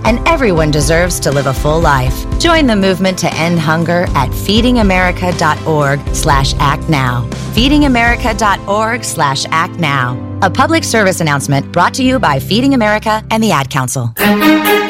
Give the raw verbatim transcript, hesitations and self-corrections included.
and everyone deserves to live a full life. Join the movement to end hunger at feedingamerica.org slash act now. feedingamerica.org slash act now. A public service announcement brought to you by Feeding America and the Ad Council.